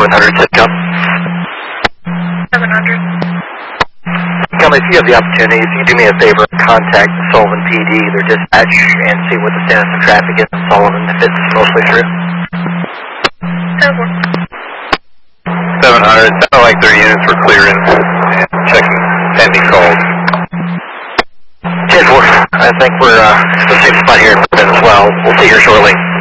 700, Sitcom. 700. If you have the opportunity, if you do me a favor, contact Sullivan PD, their dispatch, and see what the status of traffic is in Sullivan, if it's mostly true. 700, it sounded like their units were clearing and checking pending calls. 10-4, I think we're in the same spot here as well. We'll see you here shortly.